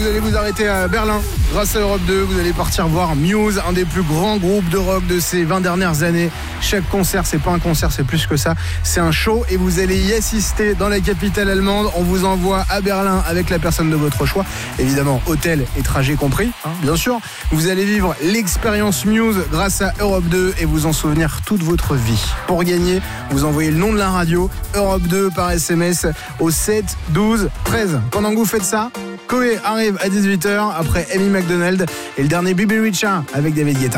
allez vous arrêter à Berlin grâce à Europe 2. Vous allez partir voir Muse, un des plus grands groupes de rock de ces 20 dernières années. Chaque concert, c'est pas un concert, c'est plus que ça. C'est un show et vous allez y assister dans la capitale allemande. On vous envoie à Berlin avec la personne de votre choix. Évidemment, hôtel et trajet compris, bien sûr. Vous allez vivre l'expérience Muse grâce à Europe 2 et vous en souvenir toute votre vie. Pour gagner, vous envoyez le nom de la radio, Europe 2 par SMS au 7 12 13. Pendant que vous faites ça, Koé arrive à 18h après Amy McDonald et le dernier Bibi Richa avec David Guetta.